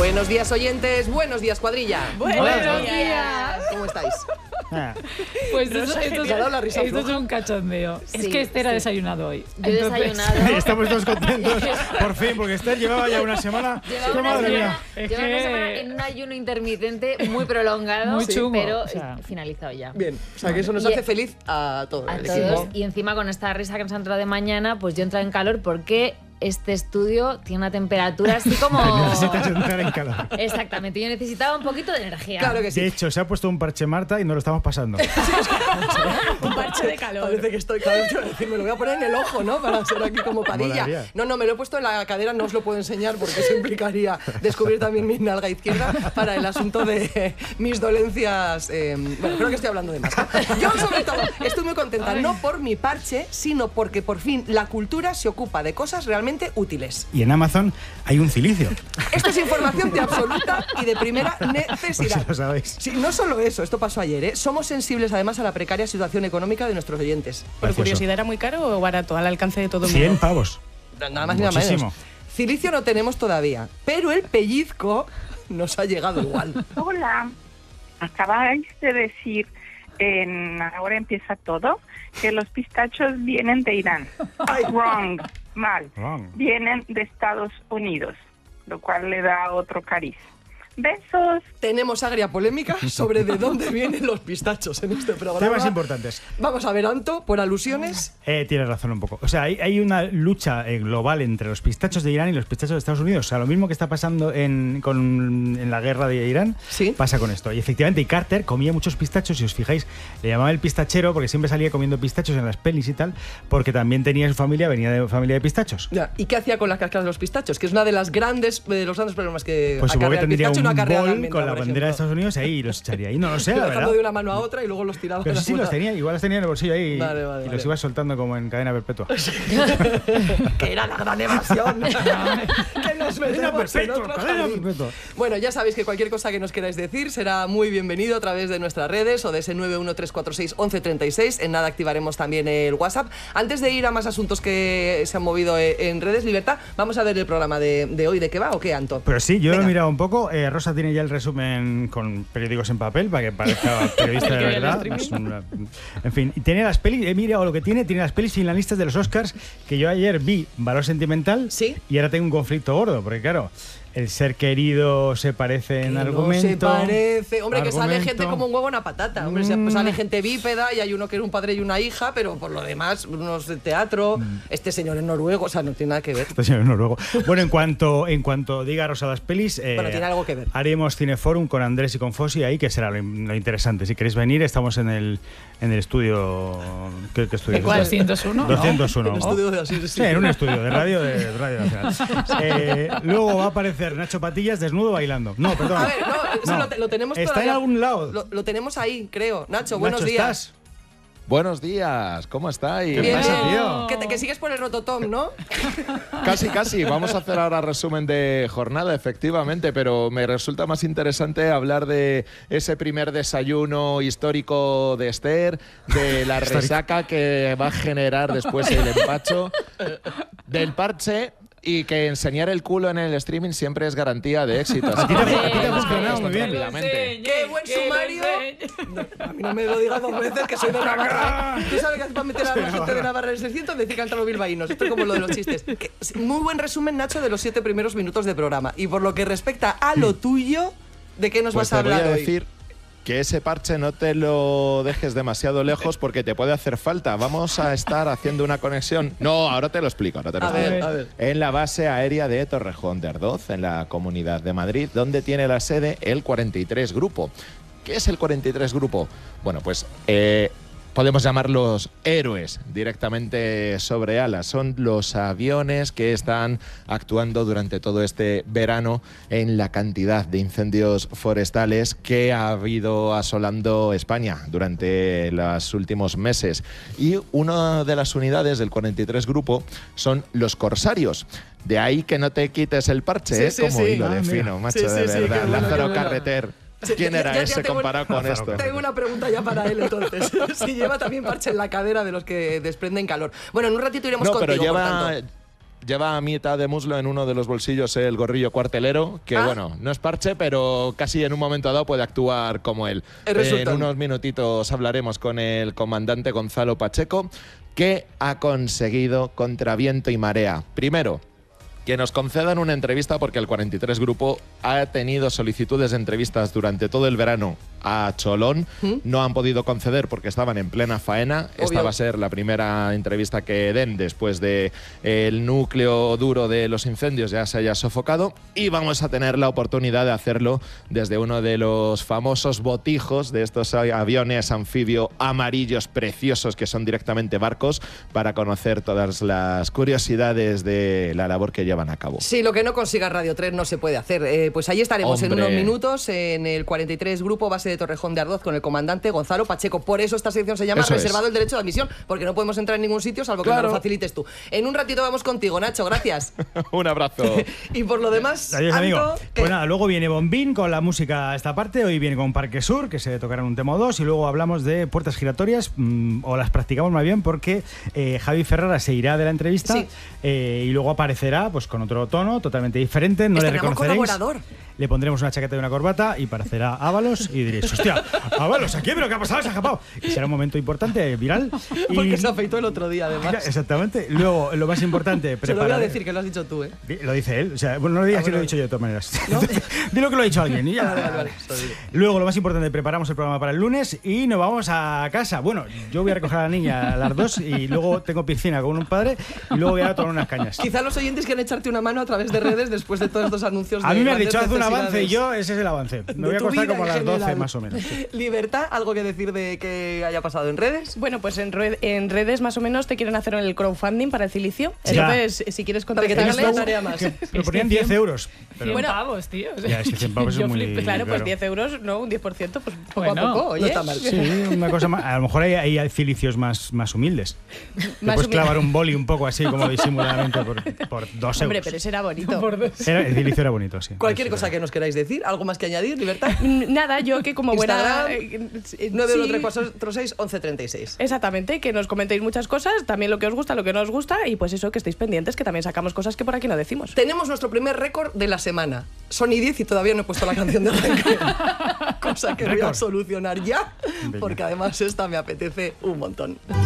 Buenos días, oyentes. Buenos días, cuadrilla. Buenos días. ¿Cómo estáis? Pues esto es un cachondeo. Sí, es que Esther ha desayunado hoy. Yo he desayunado. Estamos todos contentos, por fin, porque Esther llevaba ya una semana. Llevaba una Madre mía. semana en un ayuno intermitente muy prolongado, Muy chungo, pero o sea. finalizado ya. Bien, o sea que eso nos Y- hace feliz a todos. A el todos. equipo. Y encima con esta risa que nos ha entrado de mañana, pues yo he entrado en calor porque este estudio tiene una temperatura así como... Necesitas entrar en calor. Exactamente, yo necesitaba un poquito de energía. Claro que sí. De hecho, se ha puesto un parche Marta y no lo estamos pasando. Un parche de calor. Parece que estoy, claro, yo iba a decir, me lo voy a poner en el ojo, ¿no? Para ser aquí como Padilla. Molaría. No, me lo he puesto en la cadera, no os lo puedo enseñar porque eso implicaría descubrir también mi nalga izquierda para el asunto de mis dolencias. Bueno, creo que estoy hablando de más. Yo, sobre todo, estoy muy contenta, no por mi parche, sino porque por fin la cultura se ocupa de cosas realmente útiles. Y en Amazon hay un cilicio. Esto es información de absoluta y de primera Por necesidad. si lo sabéis. Sí, no solo eso, esto pasó ayer, ¿eh? Somos sensibles además a la precaria situación económica de nuestros oyentes. Por Gracioso. curiosidad, ¿era muy caro o barato? Al alcance de todo el 100 mundo. pavos. Nada más ni nada Muchísimo. menos. Cilicio no tenemos todavía, pero el pellizco nos ha llegado igual. Hola, acabáis de decir en Ahora empieza todo que los pistachos vienen de Irán. Wrong, mal. Wrong. Vienen de Estados Unidos, lo cual le da otro cariz. Besos. Tenemos agria polémica sobre de dónde vienen los pistachos en este programa. Temas importantes. Vamos a ver, Anto, por alusiones. Tienes razón un poco. O sea, hay una lucha global entre los pistachos de Irán y los pistachos de Estados Unidos. O sea, lo mismo que está pasando en la guerra de Irán, Sí. pasa con esto. Y efectivamente, y Carter comía muchos pistachos, si os fijáis, le llamaba el pistachero porque siempre salía comiendo pistachos en las pelis y tal, porque también tenía su familia, venía de familia de pistachos. Ya, ¿y qué hacía con las cáscaras de los pistachos? Que es una de las de los grandes problemas que Pues supongo que acarrea el tendría pistacho y un no acarrea la bol almendra, con la por bandera de ejemplo. Estados Unidos ahí y los echaría ahí. No lo sé, la Dejando verdad. de una mano a otra y luego los tiraba. Pero en sí, la los tenía, igual los tenía en el bolsillo ahí Vale, y vale. los iba soltando como en cadena perpetua. Que era la gran evasión. Que nos metemos en otro cadena jardín. perpetua. Bueno, ya sabéis que cualquier cosa que nos queráis decir será muy bienvenido a través de nuestras redes o de ese 913461136. En nada activaremos también el WhatsApp. Antes de ir a más asuntos que se han movido en redes, Libertad, vamos a ver el programa de hoy. ¿De qué va o qué, Anto? Pero sí, yo lo he Venga. mirado un poco. Rosa tiene ya el resumen con periódicos en papel para que parezca periodista de Que vea el verdad. En fin, y tiene las pelis, he mirado lo que tiene las pelis finalistas de los Oscars que yo ayer vi Valor Sentimental. Sí. Y ahora tengo un conflicto gordo, porque claro, el ser querido se parece en Que argumento. No se parece. Hombre, que sale argumento. gente como un huevo en una patata. Hombre, pues sale gente bípeda y hay uno que era un padre y una hija, pero por lo demás, unos de teatro. Este señor es noruego, o sea, no tiene nada que ver. Este señor es noruego. Bueno, en cuanto diga Rosa las pelis, Bueno, tiene algo que ver. haremos Cineforum con Andrés y con Fossi ahí, que será lo interesante. Si queréis venir, estamos en el estudio. ¿Qué estudio? ¿De cuál? 201, ¿no? 201. En el estudio de así, Sí, en un estudio de Radio Nacional. Luego va a aparecer Nacho Patillas desnudo bailando. No, perdón. A ver, no, eso lo tenemos Está todavía. en algún lado. Lo tenemos ahí, creo. Nacho, buenos Nacho, días. ¿estás? Buenos días, ¿cómo estáis? ¿Qué pasa, Bien. tío? Que sigues por el rototom, ¿no? Casi. Vamos a hacer ahora resumen de jornada, efectivamente, pero me resulta más interesante hablar de ese primer desayuno histórico de Esther, de la resaca que va a generar después el empacho, del parche. Y que enseñar el culo en el streaming siempre es garantía de éxito. Así A ti te que ha funcionado esto muy bien. tranquilamente. ¡Qué buen sumario! No, a mí no me lo digas dos veces, que soy de Navarra. ¿Tú sabes que haces para meter a la gente de Navarra en el 600? Decir que han entrado los bilbaínos. Esto es como lo de los chistes. Muy buen resumen, Nacho, de los 7 primeros minutos de programa. Y por lo que respecta a lo tuyo, ¿de qué nos Pues vas a te voy hablar a hoy? decir que ese parche no te lo dejes demasiado lejos porque te puede hacer falta. Vamos a estar haciendo una conexión. No, ahora te lo explico. A ver. En la base aérea de Torrejón de Ardoz, en la Comunidad de Madrid, donde tiene la sede el 43 Grupo. ¿Qué es el 43 Grupo? Bueno, pues podemos llamarlos héroes directamente sobre alas. Son los aviones que están actuando durante todo este verano en la cantidad de incendios forestales que ha habido asolando España durante los últimos meses. Y una de las unidades del 43 Grupo son los corsarios. De ahí que no te quites el parche, Sí, como sí. hilo de Ah, mira. fino, macho, Sí, de sí, qué verdad. bueno, Lázaro qué bueno. Carreter. Sí, ¿Quién ya- era ya ese tengo- comparado con esto? Tengo una pregunta ya para él, entonces. Si lleva también parche en la cadera de los que desprenden calor. Bueno, en un ratito iremos No, contigo, pero por tanto. lleva a mitad de muslo en uno de los bolsillos el gorrillo cuartelero, que bueno, no es parche, pero casi en un momento dado puede actuar como él. En unos minutitos hablaremos con el comandante Gonzalo Pacheco, que ha conseguido contra viento y marea. Primero, que nos concedan una entrevista, porque el 43 Grupo ha tenido solicitudes de entrevistas durante todo el verano a Cholón. No han podido conceder porque estaban en plena faena. Obvio. Esta va a ser la primera entrevista que den después de el núcleo duro de los incendios ya se haya sofocado, y vamos a tener la oportunidad de hacerlo desde uno de los famosos botijos de estos aviones anfibio amarillos preciosos que son directamente barcos, para conocer todas las curiosidades de la labor que llevan a cabo. Sí, lo que no consiga Radio 3 no se puede hacer. Pues ahí estaremos en unos minutos en el 43 Grupo, base de Torrejón de Ardoz, con el comandante Gonzalo Pacheco. Por eso esta sección se llama Reservado el Derecho de Admisión, porque no podemos entrar en ningún sitio salvo que nos lo facilites tú. En un ratito vamos contigo, Nacho, gracias. Un abrazo. Y por lo demás, adiós, amigo. Pues nada, luego viene Bombín con la música esta parte, hoy viene con Parque Sur, que se tocarán un tema o dos, y luego hablamos de puertas giratorias, o las practicamos más bien, porque Javi Ferrara se irá de la entrevista, y luego aparecerá pues con otro tono totalmente diferente, no le reconoceréis. Colaborador. Le pondremos una chaqueta y una corbata y parecerá Ábalos y diréis, hostia, Ábalos aquí, pero ¿qué ha pasado? Se ha escapado. Y será un momento importante, viral. Porque se afeitó el otro día, además. Exactamente. Luego, lo más importante, se lo voy a decir, que lo has dicho tú, ¿eh? Lo dice él. O sea, bueno, no lo digas que lo he dicho yo de todas maneras. ¿No? Dilo que lo ha dicho alguien y ya. Vale. Luego, lo más importante, preparamos el programa para el lunes y nos vamos a casa. Bueno, yo voy a recoger a la niña a las 2 y luego tengo piscina con un padre y luego voy a tomar unas cañas. Quizá los oyentes quieren echarte una mano a través de redes después de todos estos anuncios. A mí me has dicho, haz un avance y yo, ese es el avance. Me voy a acostar como a las 12 más o menos. Libertad, ¿algo que decir de que haya pasado en redes? Bueno, pues en redes más o menos te quieren hacer el crowdfunding para el silicio. Entonces, si quieres contactarles... Una tarea más. Me ponían 10 euros. 100 pavos, tío. O sea, ya, es que 100 pavos es muy... Claro, pues 10 euros, no, un 10%, pues poco a poco, oye. No está mal. Sí, una cosa más. A lo mejor hay cilicios más humildes. Te puedes clavar un boli un poco así, como disimuladamente, por 2 euros. Hombre, pero ese era bonito. El cilicio era bonito, sí. Cualquier cosa que nos queráis decir, ¿algo más que añadir, Libertad? Nada, yo que como buena... 91346 1136. Exactamente, que nos comentéis muchas cosas, también lo que os gusta, lo que no os gusta, y pues eso, que estéis pendientes, que también sacamos cosas que por aquí no decimos. Tenemos nuestro primer récord de la semana. Son y 10 y todavía no he puesto la canción de arranque. Cosa que voy a solucionar ya, porque además esta me apetece un montón.